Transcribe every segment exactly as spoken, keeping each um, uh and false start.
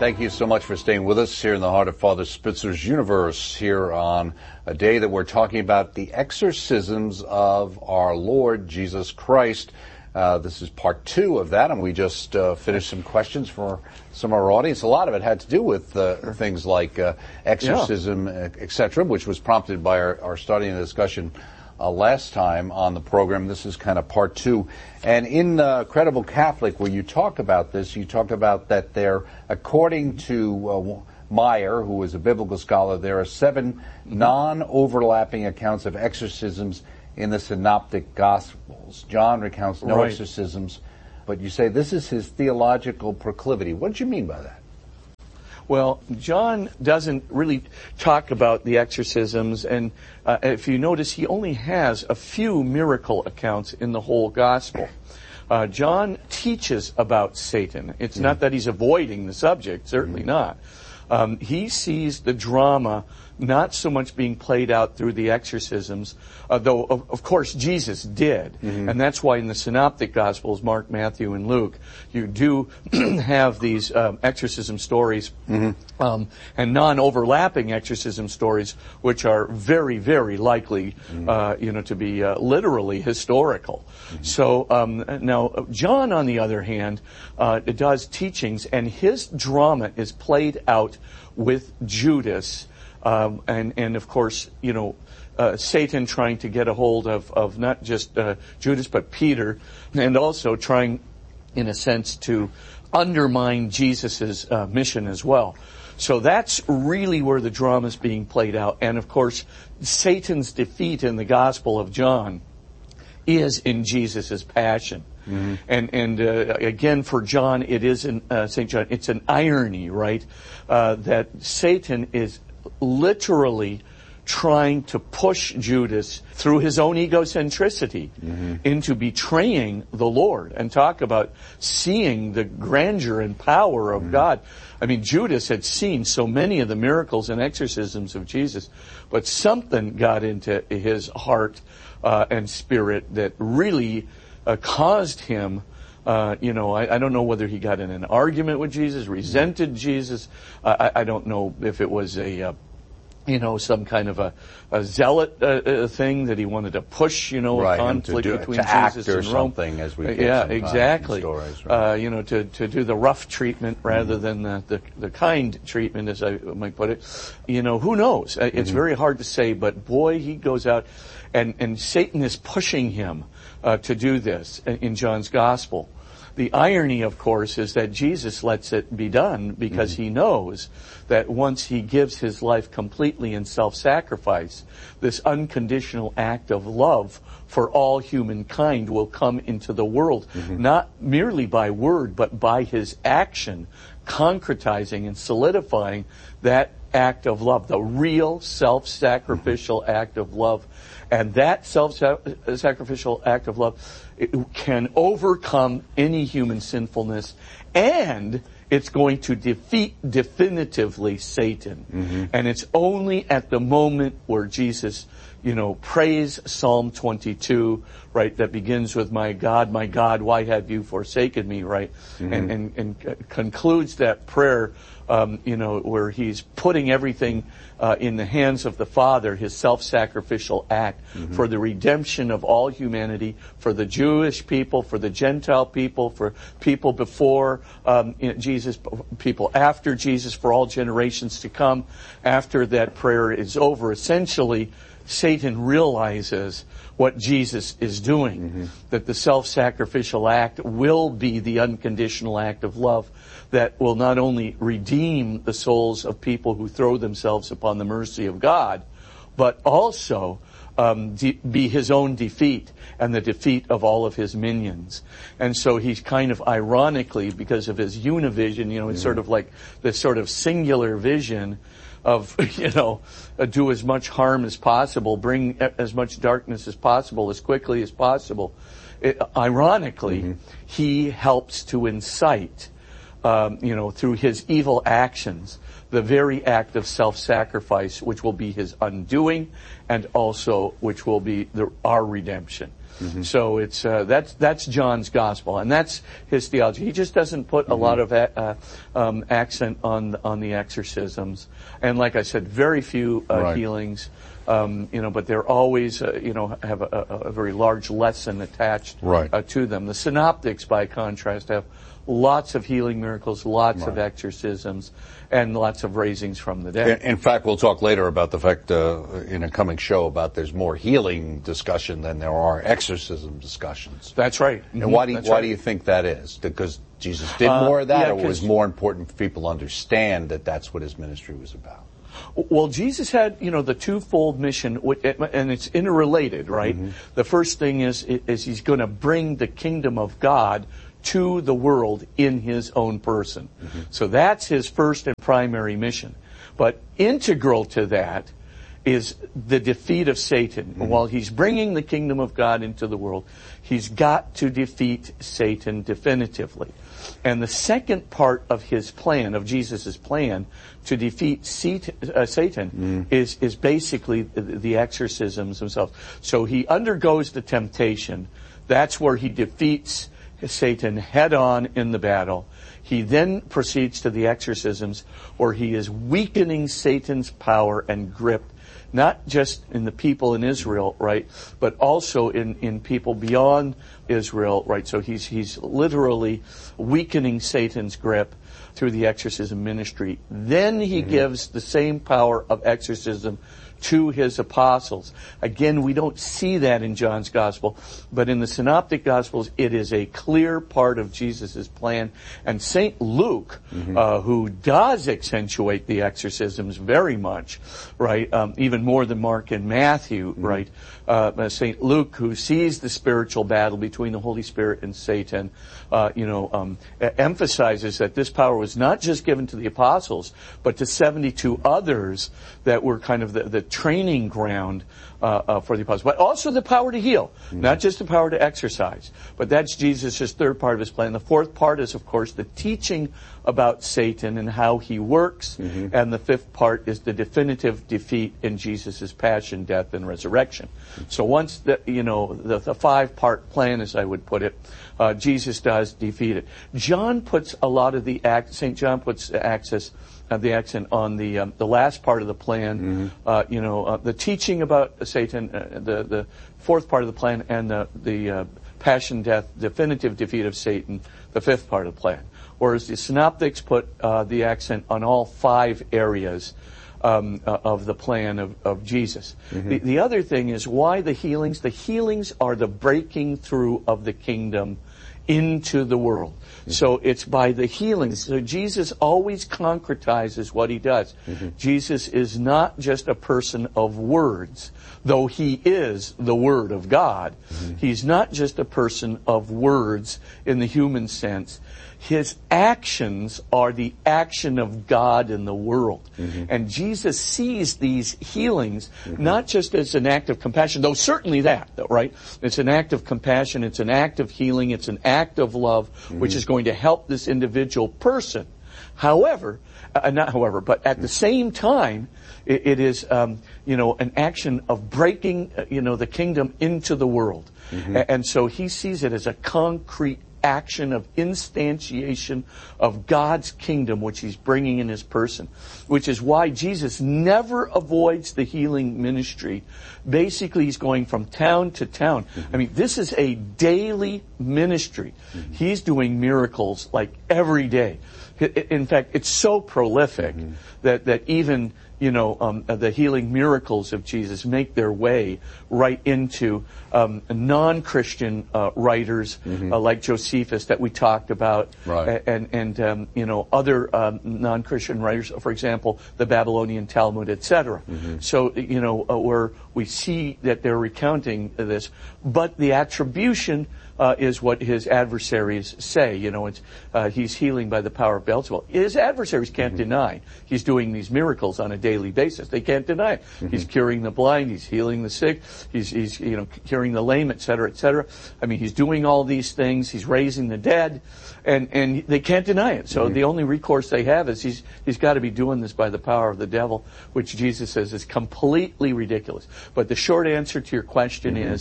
Thank you so much for staying with us here in the heart of Father Spitzer's universe, here on a day that we're talking about the exorcisms of our Lord Jesus Christ. Uh, this is part two of that, and we just uh, finished some questions for some of our audience. A lot of it had to do with uh, things like uh, exorcism, yeah. et cetera, which was prompted by our, our study and discussion Uh, last time on the program. This is kind of part two. And in uh, Credible Catholic, where you talk about this, you talk about that there, according to uh, Meyer, who is a biblical scholar, there are seven mm-hmm. non-overlapping accounts of exorcisms in the Synoptic Gospels. John recounts no right. exorcisms, but you say this is his theological proclivity. What do you mean by that? Well, John doesn't really talk about the exorcisms, and uh, if you notice, he only has a few miracle accounts in the whole gospel. Uh, John teaches about Satan. It's mm. not that he's avoiding the subject, certainly mm. not. Um, he sees the drama not so much being played out through the exorcisms, uh, though, of, of course, Jesus did. Mm-hmm. And that's why in the Synoptic Gospels, Mark, Matthew, and Luke, you do have these um, exorcism stories mm-hmm. um, and non-overlapping exorcism stories, which are very, very likely, mm-hmm. uh, you know, to be uh, literally historical. Mm-hmm. So um, now, John, on the other hand, uh, does teachings, and his drama is played out with Judas. Um, and, and of course, you know, uh, Satan trying to get a hold of, of not just uh, Judas, but Peter, and also trying, in a sense, to undermine Jesus' uh, mission as well. So that's really where the drama is being played out. And of course, Satan's defeat in the Gospel of John is in Jesus' passion. Mm-hmm. And and uh, again, for John, it is in uh, Saint John. It's an irony, right? Uh, that Satan is literally trying to push Judas through his own egocentricity mm-hmm. into betraying the Lord, and talk about seeing the grandeur and power of mm-hmm. God. I mean, Judas had seen so many of the miracles and exorcisms of Jesus, but something got into his heart uh, and spirit that really uh, caused him Uh, you know, I, I don't know whether he got in an argument with Jesus, resented Jesus. Uh, I, I don't know if it was a, uh, you know, some kind of a, a zealot uh, thing that he wanted to push, you know, right, a conflict to do, between to Jesus act or and Rome. Something, as we uh, get yeah, exactly. Stories, right? uh, you know, to to do the rough treatment rather mm-hmm. than the, the the kind treatment, as I might put it. You know, who knows? It's mm-hmm. very hard to say, but boy, he goes out, and and Satan is pushing him uh, to do this in John's Gospel. The irony, of course, is that Jesus lets it be done because mm-hmm. he knows that once he gives his life completely in self-sacrifice, this unconditional act of love for all humankind will come into the world, mm-hmm. not merely by word, but by his action, concretizing and solidifying that act of love, the real self-sacrificial mm-hmm. act of love. And that self-sacrificial act of love, it can overcome any human sinfulness, and it's going to defeat definitively Satan. Mm-hmm. And it's only at the moment where Jesus, you know, prays Psalm twenty-two, right, that begins with, "My God, my God, why have you forsaken me," right, mm-hmm. and, and, and concludes that prayer, um, you know, where he's putting everything uh, in the hands of the Father, his self-sacrificial act mm-hmm. for the redemption of all humanity, for the Jewish people, for the Gentile people, for people before um, you know, Jesus, people after Jesus, for all generations to come. After that prayer is over, essentially, Satan realizes what Jesus is doing, mm-hmm. that the self-sacrificial act will be the unconditional act of love that will not only redeem the souls of people who throw themselves upon the mercy of God, but also um, de- be his own defeat and the defeat of all of his minions. And so he's kind of ironically, because of his univision, you know, it's mm-hmm. sort of like this sort of singular vision of, you know, uh, do as much harm as possible, bring as much darkness as possible, as quickly as possible. It, ironically, mm-hmm. he helps to incite, um, you know, through his evil actions, the very act of self-sacrifice, which will be his undoing, and also which will be the, our redemption. Mm-hmm. So it's uh, that's that's John's gospel, and that's his theology. He just doesn't put mm-hmm. a lot of uh, um, accent on on the exorcisms, and like I said, very few uh, right. healings. Um, you know, but they're always, uh, you know, have a, a, a very large lesson attached right. uh, to them. The synoptics, by contrast, have lots of healing miracles, lots right. of exorcisms, and lots of raisings from the dead. In, in fact, we'll talk later about the fact uh, in a coming show about there's more healing discussion than there are exorcism discussions. That's right. And mm-hmm. why do you, That's why right. do you think that is? Because Jesus did uh, more of that, yeah, or was more important for people to understand that that's what his ministry was about? Well, Jesus had, you know, the twofold mission, and it's interrelated, right? Mm-hmm. The first thing is, is he's going to bring the kingdom of God to the world in his own person. Mm-hmm. So that's his first and primary mission. But integral to that is the defeat of Satan. Mm-hmm. While he's bringing the kingdom of God into the world, he's got to defeat Satan definitively. And the second part of his plan, of Jesus' plan, to defeat Satan, uh, Satan mm. is, is basically the, the exorcisms themselves. So he undergoes the temptation. That's where he defeats Satan head on in the battle. He then proceeds to the exorcisms, where he is weakening Satan's power and grip, not just in the people in Israel, right, but also in, in people beyond Israel, right? So he's he's literally weakening Satan's grip through the exorcism ministry. Then he mm-hmm. gives the same power of exorcism to his apostles. Again, we don't see that in John's gospel, but in the synoptic gospels, it is a clear part of Jesus' plan. And Saint Luke, mm-hmm. uh, who does accentuate the exorcisms very much, right, um, even more than Mark and Matthew, mm-hmm. right, uh, Saint Luke, who sees the spiritual battle between the Holy Spirit and Satan, uh, you know, um, emphasizes that this power was not just given to the apostles, but to seventy-two others that were kind of the, the training ground uh, uh, for the apostles, but also the power to heal, mm-hmm. not just the power to exercise. But that's Jesus' third part of his plan. The fourth part is, of course, the teaching about Satan and how he works, mm-hmm. and the fifth part is the definitive defeat in Jesus' passion, death, and resurrection. Mm-hmm. So once the you know the, the five-part plan, as I would put it, uh, Jesus does defeat it. John puts a lot of the act. Saint John puts access. Uh, the accent on the um, the last part of the plan, mm-hmm. uh, you know, uh, the teaching about Satan, uh, the the fourth part of the plan, and the the uh, passion, death, definitive defeat of Satan, the fifth part of the plan. Whereas the synoptics put uh, the accent on all five areas um, uh, of the plan of, of Jesus. Mm-hmm. The, the other thing is why the healings. The healings are the breaking through of the kingdom into the world. Mm-hmm. So it's by the healings. So Jesus always concretizes what he does. Mm-hmm. Jesus is not just a person of words, though he is the Word of God. Mm-hmm. He's not just a person of words in the human sense. His actions are the action of God in the world. Mm-hmm. And Jesus sees these healings mm-hmm. not just as an act of compassion, though certainly that, right? It's an act of compassion, it's an act of healing, it's an act of love, mm-hmm. which is going to help this individual person. However, uh, not however, but at the same time, it, it is, um, you know, an action of breaking, uh, you know, the kingdom into the world. Mm-hmm. A- and so he sees it as a concrete action of instantiation of God's kingdom, which he's bringing in his person, which is why Jesus never avoids the healing ministry. Basically, he's going from town to town. Mm-hmm. I mean, this is a daily ministry. Mm-hmm. He's doing miracles like every day. In fact, it's so prolific mm-hmm. that, that even you know, um, the healing miracles of Jesus make their way right into um, non-Christian uh, writers mm-hmm. uh, like Josephus that we talked about, right. and and um, you know other um, non-Christian writers, for example, the Babylonian Talmud, et cetera. Mm-hmm. So you know uh, where we see that they're recounting this, but the attribution. Uh, is what his adversaries say. You know, it's, uh, he's healing by the power of Beelzebul. His adversaries can't mm-hmm. deny he's doing these miracles on a daily basis. They can't deny it. Mm-hmm. He's curing the blind. He's healing the sick. He's, he's, you know, curing the lame, et cetera, et cetera. I mean, he's doing all these things. He's raising the dead, and and they can't deny it. So mm-hmm. the only recourse they have is he's he's got to be doing this by the power of the devil, which Jesus says is completely ridiculous. But the short answer to your question mm-hmm. is.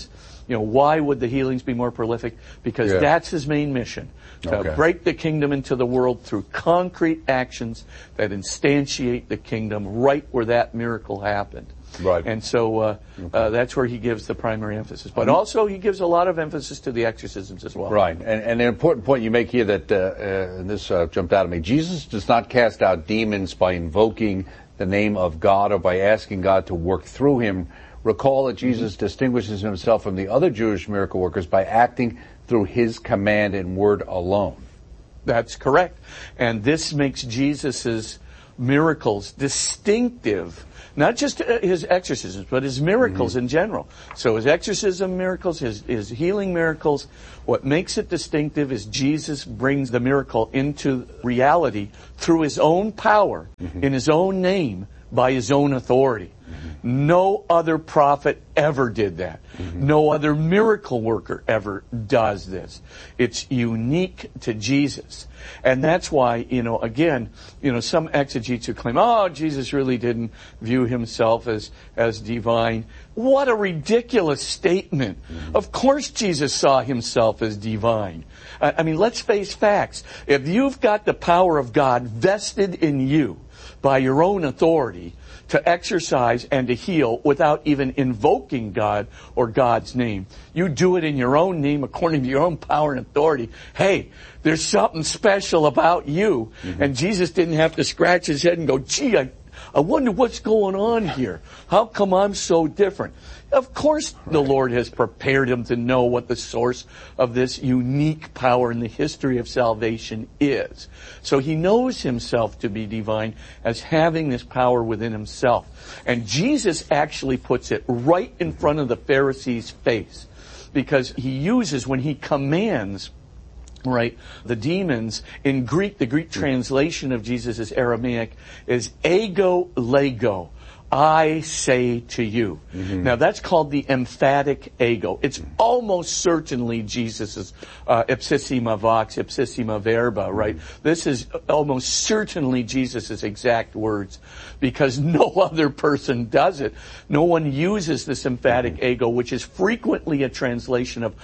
You know, why would the healings be more prolific? Because Yeah. that's his main mission. To Okay. break the kingdom into the world through concrete actions that instantiate the kingdom right where that miracle happened. Right. And so uh, Okay. uh, that's where he gives the primary emphasis. But also he gives a lot of emphasis to the exorcisms as well. Right. And, and an important point you make here that, uh, uh, and this uh, jumped out at me, Jesus does not cast out demons by invoking the name of God or by asking God to work through him. Recall that Jesus mm-hmm. distinguishes himself from the other Jewish miracle workers by acting through his command and word alone. That's correct. And this makes Jesus's miracles distinctive. Not just his exorcisms, but his miracles mm-hmm. in general. So his exorcism miracles, his, his healing miracles, what makes it distinctive is Jesus brings the miracle into reality through his own power, mm-hmm. in his own name, by his own authority. Mm-hmm. No other prophet ever did that. Mm-hmm. No other miracle worker ever does this. It's unique to Jesus. And that's why, you know, again, you know, some exegetes who claim, oh, Jesus really didn't view himself as, as divine. What a ridiculous statement. Mm-hmm. Of course Jesus saw himself as divine. I, I mean, let's face facts. If you've got the power of God vested in you by your own authority, to exercise and to heal without even invoking God or God's name. You do it in your own name according to your own power and authority. Hey, there's something special about you. Mm-hmm. And Jesus didn't have to scratch his head and go, gee, I, I wonder what's going on here. How come I'm so different? Of course the Lord has prepared him to know what the source of this unique power in the history of salvation is. So he knows himself to be divine as having this power within himself. And Jesus actually puts it right in front of the Pharisees' face, because he uses, when he commands, right, the demons, in Greek, the Greek translation of Jesus is Aramaic, is ego lego. I say to you. Mm-hmm. Now that's called the emphatic ego. It's almost certainly Jesus's uh, ipsissima vox, ipsissima verba, right? Mm-hmm. This is almost certainly Jesus's exact words, because no other person does it. No one uses this emphatic mm-hmm. ego, which is frequently a translation of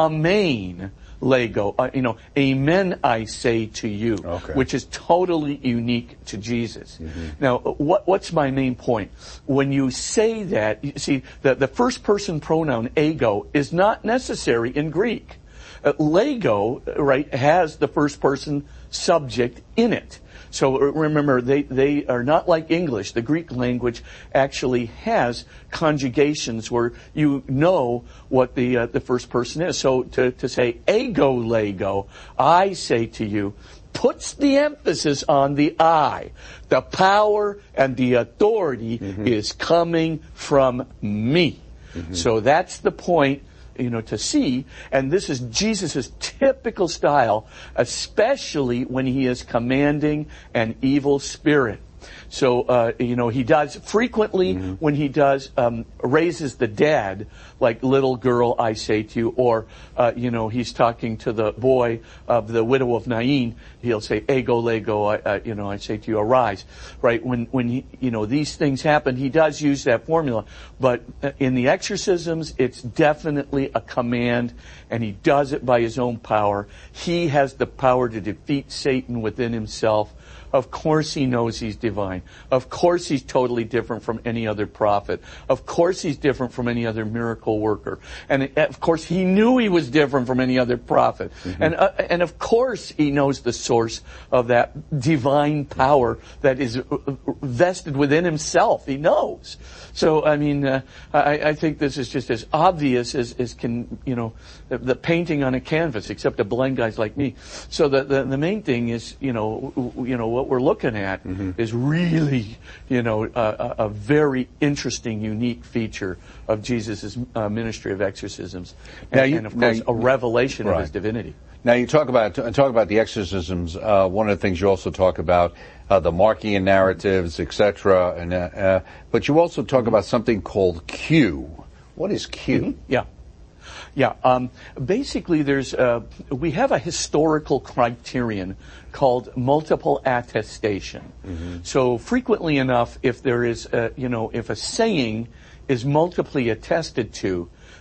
amen. Lego, uh, you know, amen, I say to you, okay. which is totally unique to Jesus. Mm-hmm. Now, what, what's my main point? When you say that, you see, the, the first person pronoun, ego, is not necessary in Greek. Uh, Lego, right, has the first person subject in it. So remember, they, they are not like English. The Greek language actually has conjugations where you know what the uh, the first person is. So to, to say ego lego, I say to you, puts the emphasis on the I. The power and the authority mm-hmm. is coming from me. Mm-hmm. So that's the point, you know, to see. And this is Jesus' typical style, especially when he is commanding an evil spirit. So, uh, you know, he does frequently mm-hmm. when he does, um, raises the dead, like little girl, I say to you, or, uh, you know, he's talking to the boy of the widow of Nain, he'll say, ego lego, I, uh, you know, I say to you, arise, right? When, when he, you know, these things happen, he does use that formula, but in the exorcisms, it's definitely a command, and he does it by his own power. He has the power to defeat Satan within himself. Of course he knows he's divine. Of course he's totally different from any other prophet. Of course he's different from any other miracle worker. And of course he knew he was different from any other prophet. Mm-hmm. And uh, and of course he knows the source of that divine power that is vested within himself. He knows. So, I mean, uh, I, I think this is just as obvious as, as can, you know, the, the painting on a canvas, except to blind guys like me. So the, the, the main thing is, you know, you know, what we're looking at mm-hmm. is really, you know, a, a very interesting, unique feature of Jesus' uh, ministry of exorcisms. And, you, and of course, you, a revelation right. of his divinity. Now, you talk about talk about the exorcisms. Uh, one of the things you also talk about uh, the Markian narratives, et cetera. And uh, uh, but you also talk about something called Q. What is Q? Mm-hmm. Yeah, yeah. Um, basically, there's uh, we have a historical criterion called multiple attestation. Mm-hmm. So frequently enough, if there is, a, you know, if a saying is multiply attested to,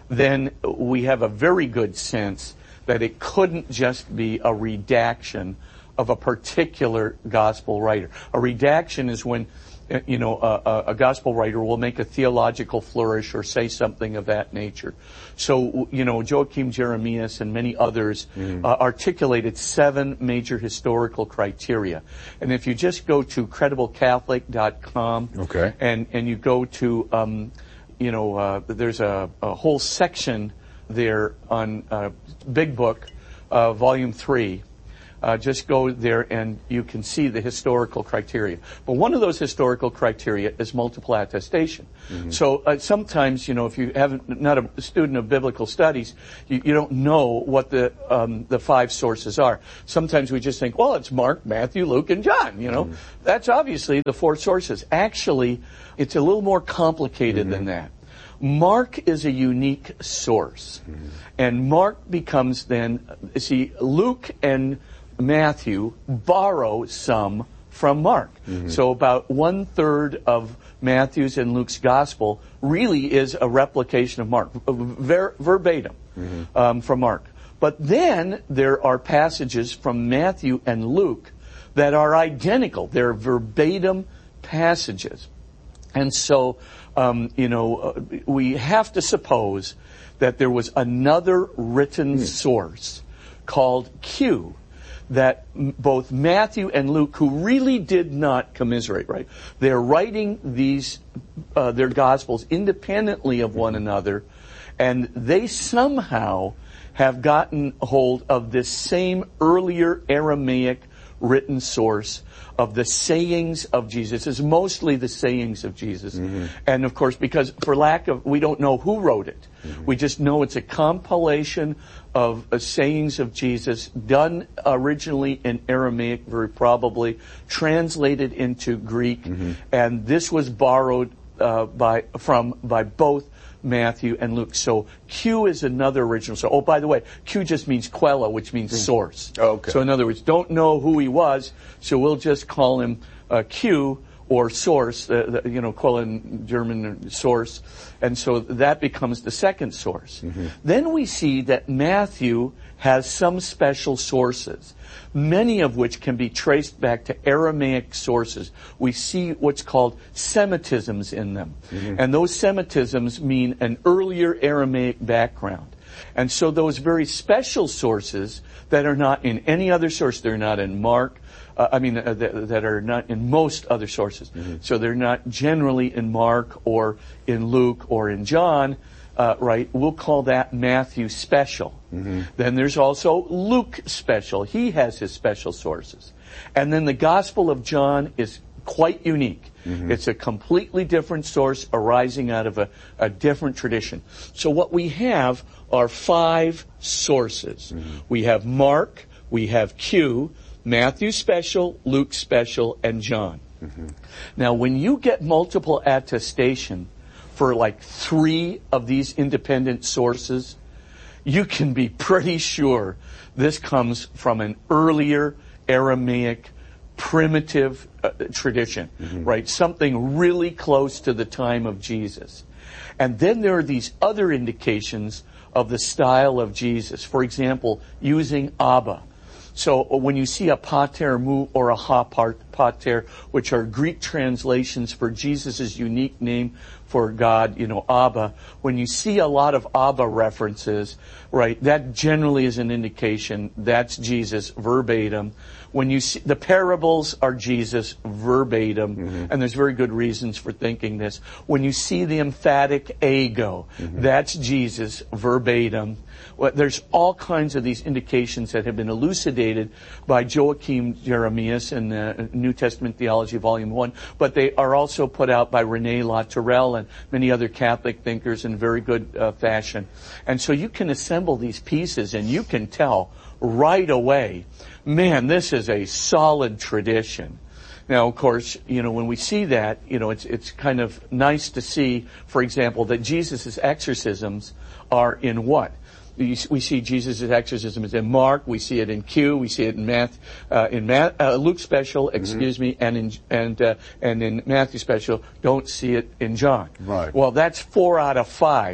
then we have a very good sense that it couldn't just be a redaction of a particular gospel writer. A redaction is when, you know, a, a gospel writer will make a theological flourish or say something of that nature. So, you know, Joachim Jeremias and many others mm. uh, articulated seven major historical criteria. And if you just go to credible catholic dot com okay. and, and you go to, um, you know, uh, there's a, a whole section there on uh, Big Book, uh, Volume three. Uh, just go there and you can see the historical criteria. But one of those historical criteria is multiple attestation. Mm-hmm. So uh, sometimes, you know, if you haven't not a student of biblical studies, you, you don't know what the um, the five sources are. Sometimes we just think, well, it's Mark, Matthew, Luke, and John. You know, mm-hmm. that's obviously the four sources. Actually, it's a little more complicated mm-hmm. than that. Mark is a unique source. Mm-hmm. And Mark becomes then, see, Luke and Matthew borrow some from Mark. Mm-hmm. So about one third of Matthew's and Luke's gospel really is a replication of Mark, ver- verbatim mm-hmm. um, from Mark. But then there are passages from Matthew and Luke that are identical. They're verbatim passages. And so, um, you know, uh, we have to suppose that there was another written mm. source called Q that m- both Matthew and Luke, who really did not commiserate, right? They're writing these, uh, their gospels independently of one another, and they somehow have gotten hold of this same earlier Aramaic written source of the sayings of Jesus. It's mostly the sayings of Jesus. Mm-hmm. And of course, because for lack of, we don't know who wrote it. Mm-hmm. We just know it's a compilation of uh, sayings of Jesus done originally in Aramaic, very probably, translated into Greek. Mm-hmm. And this was borrowed uh, by, from, by both Matthew and Luke. So Q is another original source. Oh, by the way, Q just means quella, which means source. Oh, okay. So in other words, don't know who he was, so we'll just call him uh, Q or source, uh, the, you know, quella in German source. And so that becomes the second source. Mm-hmm. Then we see that Matthew has some special sources, many of which can be traced back to Aramaic sources. We see what's called Semitisms in them. Mm-hmm. And those Semitisms mean an earlier Aramaic background. And so those very special sources that are not in any other source, they're not in Mark, uh, I mean, uh, that, that are not in most other sources. Mm-hmm. So they're not generally in Mark or in Luke or in John, uh, right? We'll call that Matthew special. Mm-hmm. Then there's also Luke special. He has his special sources. And then the Gospel of John is quite unique. Mm-hmm. It's a completely different source arising out of a, a different tradition. So what we have are five sources. Mm-hmm. We have Mark, we have Q, Matthew special, Luke special, and John. Mm-hmm. Now, when you get multiple attestation for like three of these independent sources, you can be pretty sure this comes from an earlier Aramaic primitive uh, tradition, mm-hmm. right? Something really close to the time of Jesus. And then there are these other indications of the style of Jesus. For example, using Abba. So when you see a pater mu or a ha pater, which are Greek translations for Jesus' unique name for God, you know, Abba, when you see a lot of Abba references, right, that generally is an indication that's Jesus verbatim. When you see, the parables are Jesus verbatim, mm-hmm. and there's very good reasons for thinking this. When you see the emphatic ego, mm-hmm. that's Jesus verbatim. Well, there's all kinds of these indications that have been elucidated by Joachim Jeremias in the New Testament Theology, Volume one, but they are also put out by René Latérel and many other Catholic thinkers in very good uh, fashion. And so you can assemble these pieces and you can tell right away, man, this is a solid tradition. Now, of course, you know, when we see that, you know, it's it's kind of nice to see, for example, that Jesus' exorcisms are in what? We see Jesus' exorcism is in Mark. We see it in Q. We see it in Math, uh, in Math, uh, Luke special, excuse mm-hmm. me, and in and uh, and in Matthew special. Don't see it in John. Right. Well, that's four out of five.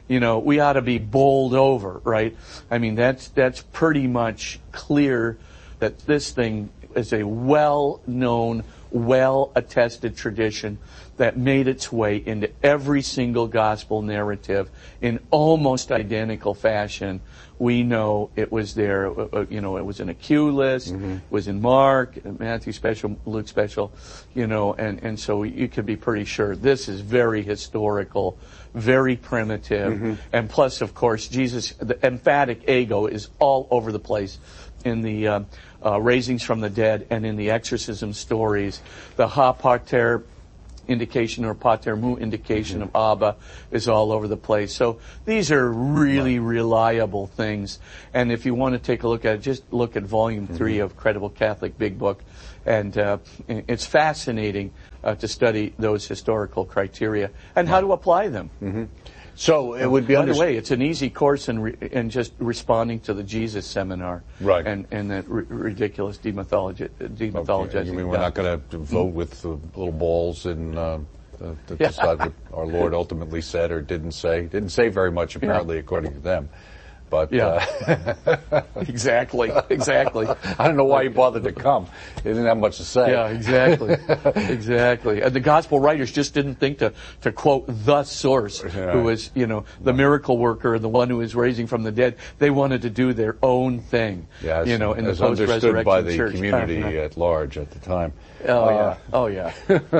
you know, we ought to be bowled over, right? I mean, that's that's pretty much clear that this thing is a well-known, well-attested tradition that made its way into every single gospel narrative in almost identical fashion. We know it was there, uh, you know, it was in a Q list, mm-hmm. it was in Mark, Matthew special, Luke special, you know, and, and so you could be pretty sure this is very historical, very primitive, mm-hmm. and plus, of course, Jesus, the emphatic ego is all over the place in the uh, uh, raisings from the dead and in the exorcism stories. The ha pater indication or pater mu indication mm-hmm. of Abba is all over the place. So these are really right. reliable things. And if you want to take a look at it, just look at volume mm-hmm. three of Credible Catholic Big Book. And uh, it's fascinating uh, to study those historical criteria and how to apply them. Mm-hmm. So it would be. By the way, it's an easy course in, re- in just responding to the Jesus seminar, right? And and that r- ridiculous demythologi- demythologizing. Okay. You mean we're not going to vote with the little balls and uh, uh, to decide what our Lord ultimately said or didn't say? Didn't say very much, apparently, yeah. according to them. But yeah, uh, exactly, exactly. I don't know why he bothered to come. He didn't have much to say. Yeah, exactly, exactly. And the gospel writers just didn't think to to quote the source, yeah. who was, you know, the miracle worker, the one who was raising from the dead. They wanted to do their own thing. Yeah, as, you know, in the as understood by the church. community uh-huh. at large at the time. Oh uh, yeah, oh yeah.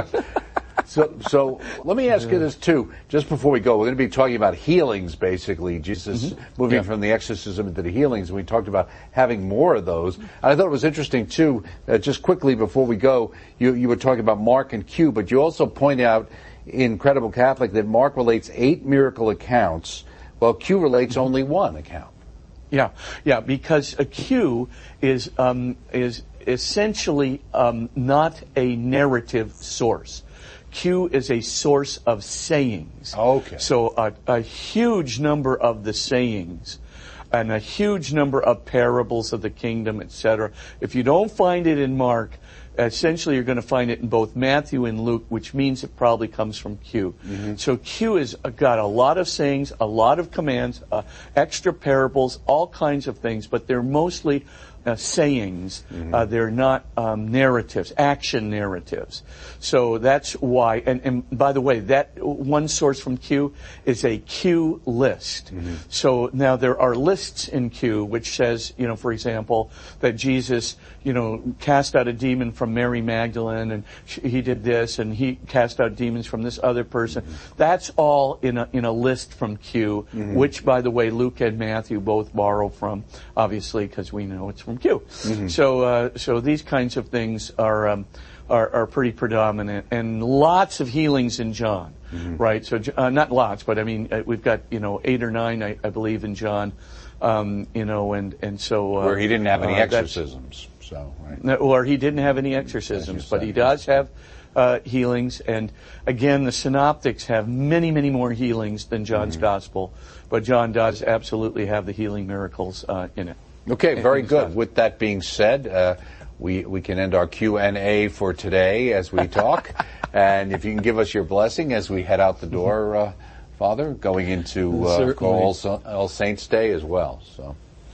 So, so let me ask you this too. Just before we go, we're going to be talking about healings, basically. Jesus mm-hmm. moving yeah. from the exorcism into the healings. And we talked about having more of those. And I thought it was interesting too. Uh, just quickly before we go, you you were talking about Mark and Q, but you also point out in Credible Catholic that Mark relates eight miracle accounts, while Q relates mm-hmm. only one account. Yeah, yeah, because a Q is um, is essentially um, not a narrative source. Q is a source of sayings. Okay. So a, a huge number of the sayings and a huge number of parables of the kingdom, et cetera. If you don't find it in Mark, essentially you're going to find it in both Matthew and Luke, which means it probably comes from Q. Mm-hmm. So Q has got a lot of sayings, a lot of commands, uh, extra parables, all kinds of things, but they're mostly Uh, sayings. Mm-hmm. Uh, they're not um, narratives, action narratives. So that's why, and, and by the way, that one source from Q is a Q list. Mm-hmm. So now there are lists in Q which says, you know, for example, that Jesus, you know, cast out a demon from Mary Magdalene, and she, he did this, and he cast out demons from this other person. Mm-hmm. That's all in a, in a list from Q, mm-hmm. which, by the way, Luke and Matthew both borrow from, obviously, because we know it's from Q. Mm-hmm. So, uh, so these kinds of things are, um, are are pretty predominant, and lots of healings in John, mm-hmm. right? So, uh, not lots, but I mean, uh, we've got you know eight or nine, I, I believe, in John, um, you know, and and so uh, where he didn't have any uh, exorcisms, so right. Or he didn't have any exorcisms, but he does have uh, healings, and again, the synoptics have many, many more healings than John's mm-hmm. gospel, but John does absolutely have the healing miracles uh, in it. Okay, very good. With that being said, uh, we we can end our Q and A for today as we talk. And if you can give us your blessing as we head out the door, uh, Father, going into uh, All, All Saints Day as well. So,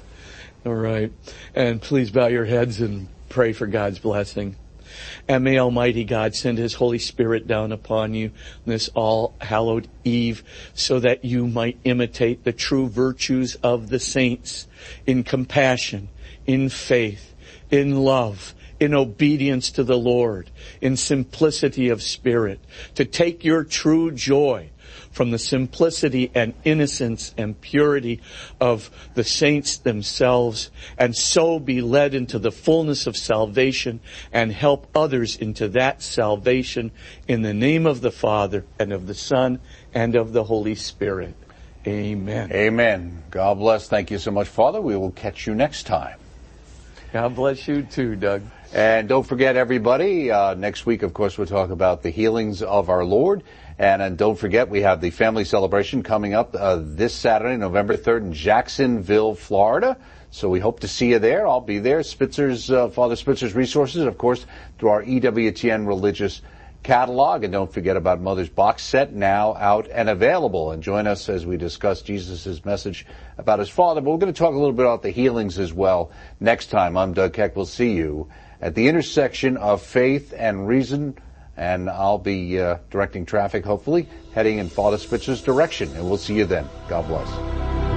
all right. And please bow your heads and pray for God's blessing. And may Almighty God send His Holy Spirit down upon you this all-hallowed eve, so that you might imitate the true virtues of the saints in compassion, in faith, in love, in obedience to the Lord, in simplicity of spirit, to take your true joy from the simplicity and innocence and purity of the saints themselves, and so be led into the fullness of salvation and help others into that salvation, in the name of the Father and of the Son and of the Holy Spirit. Amen. Amen. God bless. Thank you so much, Father. We will catch you next time. God bless you too, Doug. And don't forget, everybody, uh, next week, of course, we'll talk about the healings of our Lord. And, and don't forget, we have the family celebration coming up uh, this Saturday, November third, in Jacksonville, Florida. So we hope to see you there. I'll be there. Spitzer's, uh, Father Spitzer's Resources, of course, through our E W T N Religious catalog. And don't forget about Mother's box set, now out and available. And join us as we discuss Jesus' message about his Father. But we're going to talk a little bit about the healings as well next time. I'm Doug Keck. We'll see you at the intersection of faith and reason. And I'll be uh, directing traffic, hopefully, heading in Father Spitzer's direction. And we'll see you then. God bless.